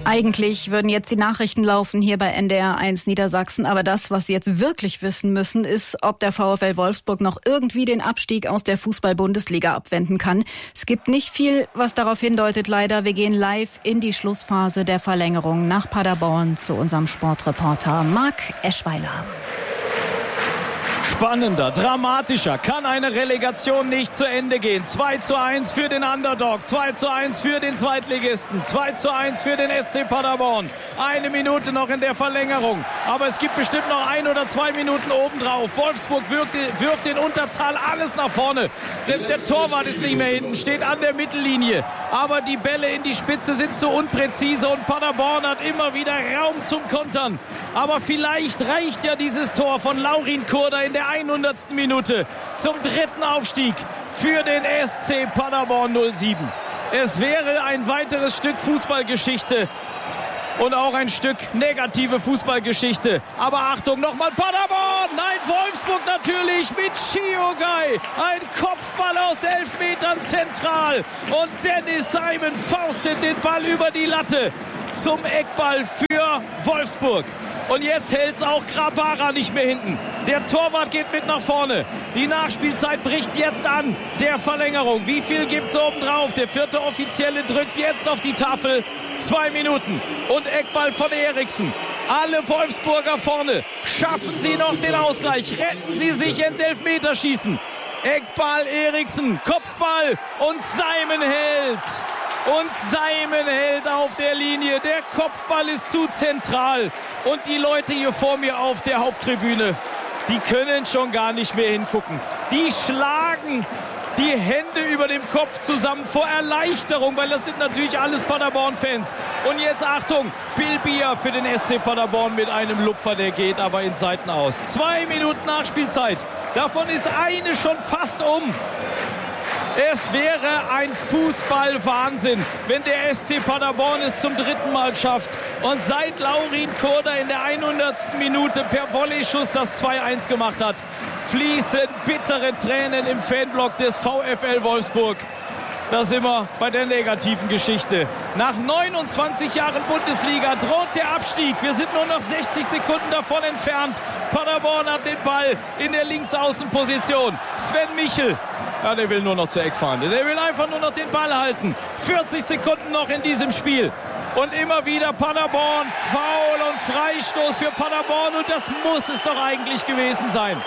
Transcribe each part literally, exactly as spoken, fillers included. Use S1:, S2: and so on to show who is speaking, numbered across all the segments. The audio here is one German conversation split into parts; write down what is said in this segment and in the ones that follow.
S1: Eigentlich würden jetzt die Nachrichten laufen hier bei N D R eins Niedersachsen, aber das, was Sie jetzt wirklich wissen müssen, ist, ob der VfL Wolfsburg noch irgendwie den Abstieg aus der Fußball-Bundesliga abwenden kann. Es gibt nicht viel, was darauf hindeutet, leider. Wir gehen live in die Schlussphase der Verlängerung nach Paderborn zu unserem Sportreporter Marc Eschweiler.
S2: Spannender, dramatischer kann eine Relegation nicht zu Ende gehen. zwei zu eins für den Underdog, zwei zu eins für den Zweitligisten, zwei zu eins für den S C Paderborn. Eine Minute noch in der Verlängerung, aber es gibt bestimmt noch ein oder zwei Minuten obendrauf. Wolfsburg wirft, wirft in Unterzahl alles nach vorne. Selbst der Torwart ist nicht mehr hinten, steht an der Mittellinie. Aber die Bälle in die Spitze sind zu unpräzise und Paderborn hat immer wieder Raum zum Kontern. Aber vielleicht reicht ja dieses Tor von Laurin Kurda in der hundertsten Minute zum dritten Aufstieg für den S C Paderborn null sieben. Es wäre ein weiteres Stück Fußballgeschichte und auch ein Stück negative Fußballgeschichte. Aber Achtung, nochmal Paderborn! Nein, Wolfsburg natürlich mit Shiogai. Ein Kopfball aus elf Metern zentral. Und Dennis Simon faustet den Ball über die Latte zum Eckball für Wolfsburg. Und jetzt hält's auch Grabara nicht mehr hinten. Der Torwart geht mit nach vorne. Die Nachspielzeit bricht jetzt an. Der Verlängerung. Wie viel gibt's oben drauf? Der vierte Offizielle drückt jetzt auf die Tafel. Zwei Minuten. Und Eckball von Eriksen. Alle Wolfsburger vorne. Schaffen sie noch den Ausgleich. Retten sie sich ins Elfmeterschießen. Eckball Eriksen. Kopfball. Und Simon hält. Und Simon hält auf der Linie. Der Kopfball ist zu zentral. Und die Leute hier vor mir auf der Haupttribüne, die können schon gar nicht mehr hingucken. Die schlagen die Hände über dem Kopf zusammen vor Erleichterung, weil das sind natürlich alles Paderborn-Fans. Und jetzt Achtung, Bilbia für den S C Paderborn mit einem Lupfer, der geht aber in Seiten aus. Zwei Minuten Nachspielzeit. Davon ist eine schon fast um. Es wäre ein Fußballwahnsinn, wenn der S C Paderborn es zum dritten Mal schafft und seit Laurin Kurda in der hundertsten Minute per Volleyschuss das zwei eins gemacht hat, fließen bittere Tränen im Fanblock des VfL Wolfsburg. Da sind wir bei der negativen Geschichte. Nach neunundzwanzig Jahren Bundesliga droht der Abstieg. Wir sind nur noch sechzig Sekunden davon entfernt. Paderborn hat den Ball in der Linksaußenposition. Sven Michel, ja, der will nur noch zur Eckfahne. Der will einfach nur noch den Ball halten. vierzig Sekunden noch in diesem Spiel. Und immer wieder Paderborn, Foul und Freistoß für Paderborn. Und das muss es doch eigentlich gewesen sein.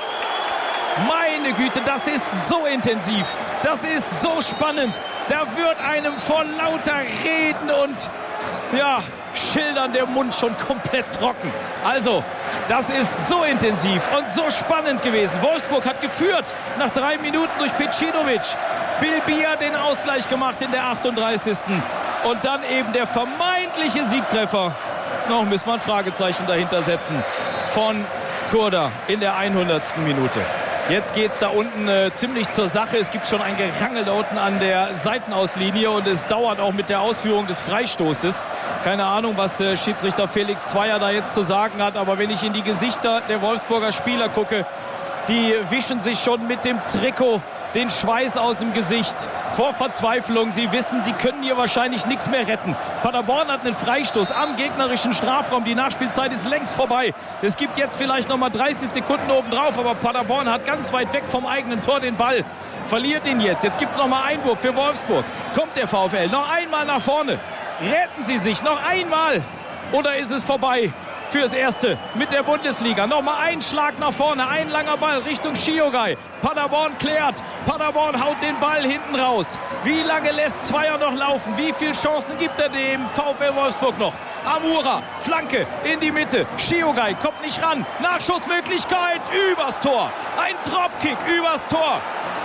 S2: Meine Güte, das ist so intensiv. Das ist so spannend. Da wird einem vor lauter Reden und ja, Schildern der Mund schon komplett trocken. Also, das ist so intensiv und so spannend gewesen. Wolfsburg hat geführt nach drei Minuten durch Pecinovic. Bilbia den Ausgleich gemacht in der achtunddreißigsten Und dann eben der vermeintliche Siegtreffer. Noch müssen wir ein Fragezeichen dahinter setzen. Von Kurda in der hundertsten Minute. Jetzt geht es da unten äh, ziemlich zur Sache. Es gibt schon ein Gerangel da unten an der Seitenauslinie und es dauert auch mit der Ausführung des Freistoßes. Keine Ahnung, was äh, Schiedsrichter Felix Zweier da jetzt zu sagen hat, aber wenn ich in die Gesichter der Wolfsburger Spieler gucke, die wischen sich schon mit dem Trikot den Schweiß aus dem Gesicht vor Verzweiflung. Sie wissen, sie können hier wahrscheinlich nichts mehr retten. Paderborn hat einen Freistoß am gegnerischen Strafraum. Die Nachspielzeit ist längst vorbei. Es gibt jetzt vielleicht noch mal dreißig Sekunden obendrauf, aber Paderborn hat ganz weit weg vom eigenen Tor den Ball. Verliert ihn jetzt. Jetzt gibt es noch mal Einwurf für Wolfsburg. Kommt der VfL noch einmal nach vorne. Retten sie sich noch einmal. Oder ist es vorbei? Fürs Erste mit der Bundesliga. Nochmal ein Schlag nach vorne, ein langer Ball Richtung Shiogai. Paderborn klärt. Paderborn haut den Ball hinten raus. Wie lange lässt Zweier noch laufen? Wie viele Chancen gibt er dem VfL Wolfsburg noch? Amura, Flanke in die Mitte. Shiogai kommt nicht ran. Nachschussmöglichkeit übers Tor. Ein Dropkick übers Tor.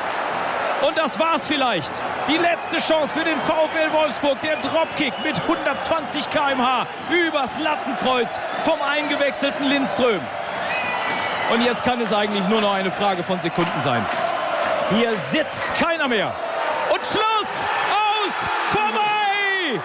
S2: Und das war's vielleicht. Die letzte Chance für den VfL Wolfsburg. Der Dropkick mit hundertzwanzig Kilometer pro Stunde übers Lattenkreuz vom eingewechselten Lindström. Und jetzt kann es eigentlich nur noch eine Frage von Sekunden sein. Hier sitzt keiner mehr. Und Schluss! Aus! Vorbei!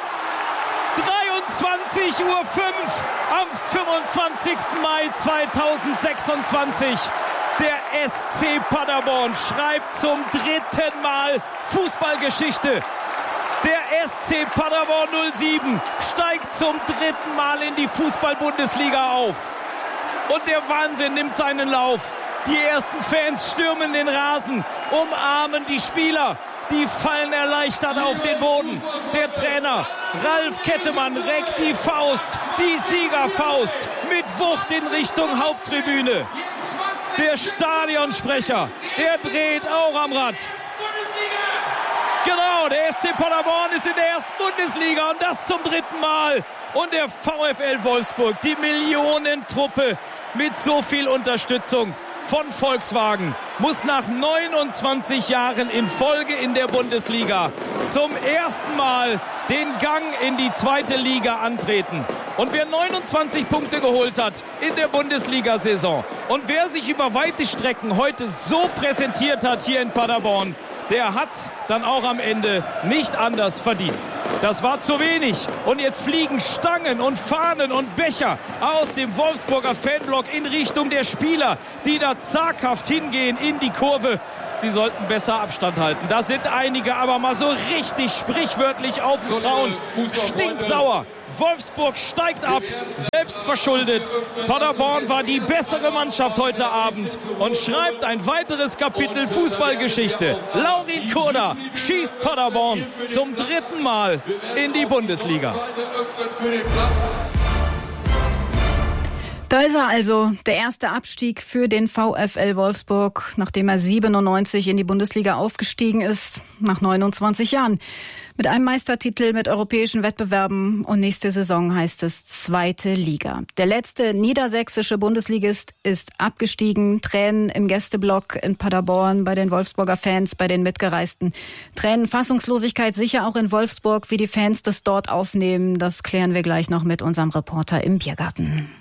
S2: dreiundzwanzig Uhr fünf am fünfundzwanzigsten Mai zweitausendsechsundzwanzig. Der S C Paderborn schreibt zum dritten Mal Fußballgeschichte. Der S C Paderborn null sieben steigt zum dritten Mal in die Fußball-Bundesliga auf. Und der Wahnsinn nimmt seinen Lauf. Die ersten Fans stürmen den Rasen, umarmen die Spieler. Die fallen erleichtert auf den Boden. Der Trainer Ralf Kettemann reckt die Faust, die Siegerfaust mit Wucht in Richtung Haupttribüne. Der Stadionsprecher, der dreht auch am Rad. Genau, der S C Paderborn ist in der ersten Bundesliga und das zum dritten Mal. Und der VfL Wolfsburg, die Millionentruppe mit so viel Unterstützung von Volkswagen, muss nach neunundzwanzig Jahren in Folge in der Bundesliga zum ersten Mal den Gang in die zweite Liga antreten. Und wer neunundzwanzig Punkte geholt hat in der Bundesliga-Saison und wer sich über weite Strecken heute so präsentiert hat hier in Paderborn, der hat's dann auch am Ende nicht anders verdient. Das war zu wenig. Und jetzt fliegen Stangen und Fahnen und Becher aus dem Wolfsburger Fanblock in Richtung der Spieler, die da zaghaft hingehen in die Kurve. Sie sollten besser Abstand halten. Da sind einige aber mal so richtig sprichwörtlich auf dem Zaun. Stinksauer. Wolfsburg steigt ab, selbst verschuldet. Paderborn war die bessere Mannschaft heute Abend und schreibt ein weiteres Kapitel Fußballgeschichte. Laurin Koda schießt Paderborn zum dritten Mal in die Bundesliga.
S1: Da ist er also, der erste Abstieg für den VfL Wolfsburg, nachdem er siebenundneunzig in die Bundesliga aufgestiegen ist, nach neunundzwanzig Jahren. Mit einem Meistertitel, mit europäischen Wettbewerben und nächste Saison heißt es zweite Liga. Der letzte niedersächsische Bundesligist ist abgestiegen. Tränen im Gästeblock in Paderborn bei den Wolfsburger Fans, bei den Mitgereisten. Tränen, Fassungslosigkeit sicher auch in Wolfsburg, wie die Fans das dort aufnehmen. Das klären wir gleich noch mit unserem Reporter im Biergarten.